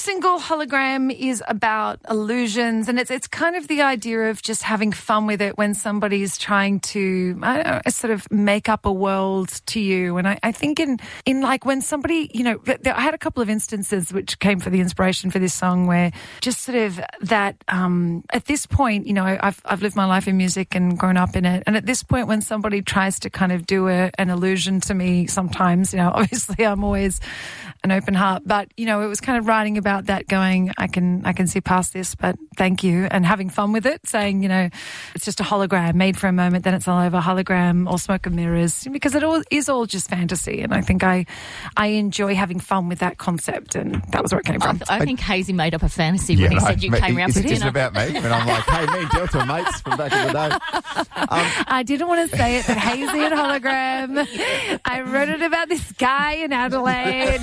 single, Hologram, is about illusions, and it's kind of the idea of just having fun with it when somebody's trying to, I don't know, sort of make up a world to you. And I think in like when somebody, you know, I had a couple of instances which came for the inspiration for this song where just sort of that at this point, you know, I've lived my life in music and grown up in it, and at this point when somebody tries to kind of do an illusion to me, sometimes, you know, obviously I'm always an open heart, but you know, it was kind of writing about that, going, I can see past this, but thank you, and having fun with it, saying, you know, it's just a hologram made for a moment, then it's all over, hologram or smoke and mirrors, because it all is all just fantasy, and I think I enjoy having fun with that concept, and that was where it came from. I think Hazy made up a fantasy when he said you came around for dinner. It's about me, and I'm like, hey, me and Delta are mates from back in the day. I didn't want to say it, but Hazy and hologram. I wrote it about this guy in Adelaide.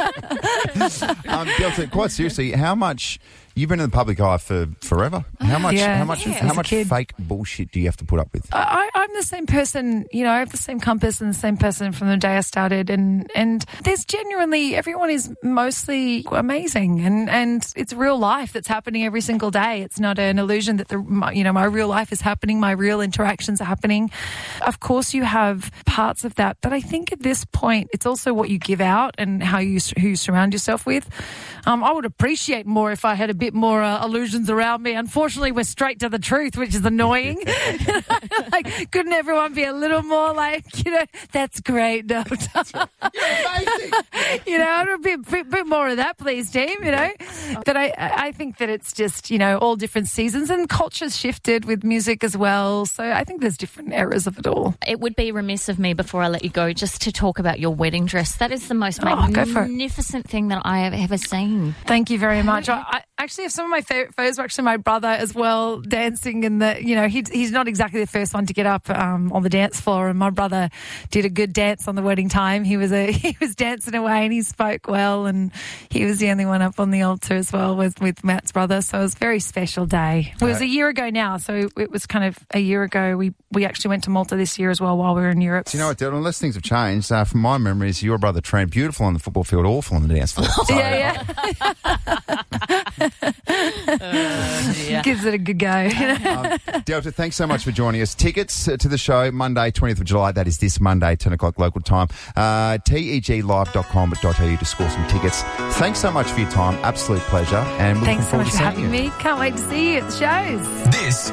Delta, quite seriously, how much you've been in the public eye for forever? How much fake bullshit do you have to put up with? I'm the same person, you know, I have the same compass and the same person from the day I started, and there's genuinely, everyone is mostly amazing, and it's real life that's happening every single day. It's not an illusion that my real life is happening, my real interactions are happening. Of course you have parts of that, but I think at this point it's also what you give out and who you surround yourself with. I would appreciate more if I had a bit more illusions around me. Unfortunately, we're straight to the truth, which is annoying. Like, couldn't everyone be a little more like, you know, that's great, no. You're amazing. You know, a bit more of that, please, team, you know. But I think that it's just, you know, all different seasons, and culture's shifted with music as well. So I think there's different eras of it all. It would be remiss of me before I let you go just to talk about your wedding dress. That is the most magnificent thing that I have ever seen. Thank you very much. I actually have some of my favourite photos were actually my brother as well, dancing in the, you know, he's not exactly the first one to get up on the dance floor, and my brother did a good dance on the wedding time. He was dancing away and he spoke well, and he was the only one up on the altar as well with Matt's brother. So it was a very special day. It was a year ago now, so it was kind of a year ago. We actually went to Malta this year as well while we were in Europe. Do you know what, Dylan? Unless things have changed, from my memories, your brother trained beautiful on the football field, awful on the dance floor. So, yeah. Gives it a good go. Delta, thanks so much for joining us. Tickets to the show, Monday, 20th of July. That is this Monday, 10 o'clock local time. teglive.com.au to score some tickets. Thanks so much for your time. Absolute pleasure. And thanks so much for having me. Can't wait to see you at the shows. This